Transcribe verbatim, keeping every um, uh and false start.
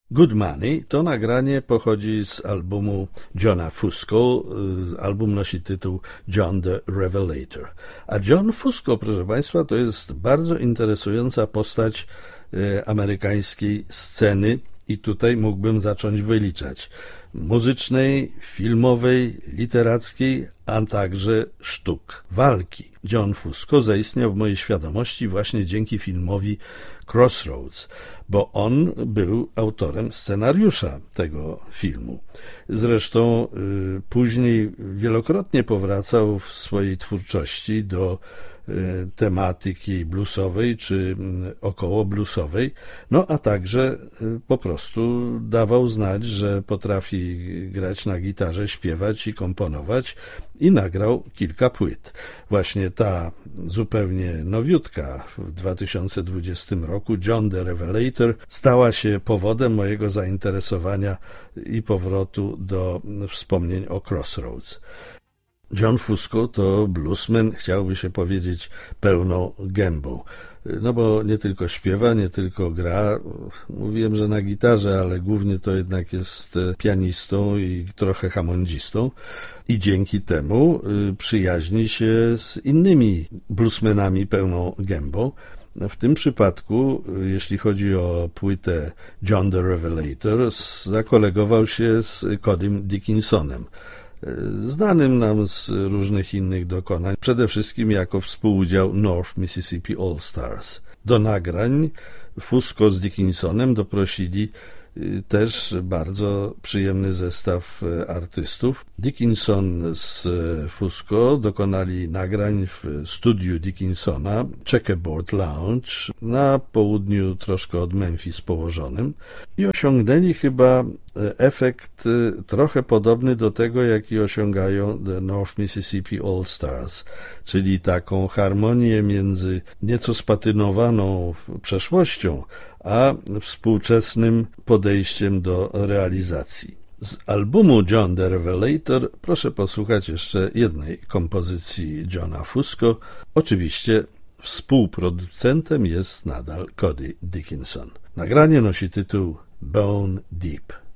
Good Money to nagranie pochodzi z albumu Johna Fusco. Album nosi tytuł John the Revelator. A John Fusco, proszę Państwa, to jest bardzo interesująca postać amerykańskiej sceny i tutaj mógłbym zacząć wyliczać. Muzycznej, filmowej, literackiej, a także sztuk walki. John Fusco zaistniał w mojej świadomości właśnie dzięki filmowi Crossroads, bo on był autorem scenariusza tego filmu. Zresztą y, później wielokrotnie powracał w swojej twórczości do y, tematyki bluesowej czy y, około bluesowej, no a także y, po prostu dawał znać, że potrafi grać na gitarze, śpiewać i komponować i nagrał kilka płyt. Właśnie ta zupełnie nowiutka w dwa tysiące dwudziestym roku John the Revelator stała się powodem mojego zainteresowania i powrotu do wspomnień o Crossroads. John Fusco to bluesman, chciałby się powiedzieć, pełną gębą. No bo nie tylko śpiewa, nie tylko gra. Mówiłem, że na gitarze, ale głównie to jednak jest pianistą i trochę hamondzistą. I dzięki temu przyjaźni się z innymi bluesmenami pełną gębą. W tym przypadku, jeśli chodzi o płytę John the Revelator, zakolegował się z Codym Dickinsonem, znanym nam z różnych innych dokonań, przede wszystkim jako współudział North Mississippi All Stars. Do nagrań Fusco z Dickinsonem doprosili też bardzo przyjemny zestaw artystów. Dickinson z Fusco dokonali nagrań w studiu Dickinsona Checkerboard Lounge na południu troszkę od Memphis położonym i osiągnęli chyba efekt trochę podobny do tego, jaki osiągają The North Mississippi All Stars, czyli taką harmonię między nieco spatynowaną przeszłością a współczesnym podejściem do realizacji. Z albumu John the Revelator proszę posłuchać jeszcze jednej kompozycji Johna Fusco. Oczywiście współproducentem jest nadal Cody Dickinson. Nagranie nosi tytuł Bone Deep.